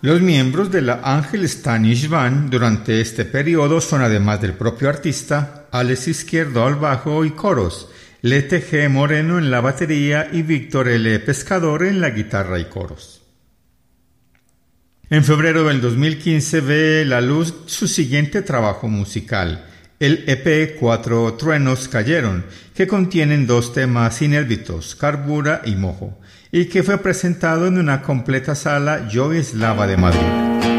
Los miembros de la Ángel Stanish Band durante este periodo son, además del propio artista, Alex Izquierdo al bajo y coros, Lete G. Moreno en la batería y Víctor L. Pescador en la guitarra y coros. En febrero del 2015 ve la luz su siguiente trabajo musical, el EP 4 Truenos Cayeron, que contienen 2 temas inéditos, Carbura y Mojo, y que fue presentado en una completa sala Joy Eslava de Madrid.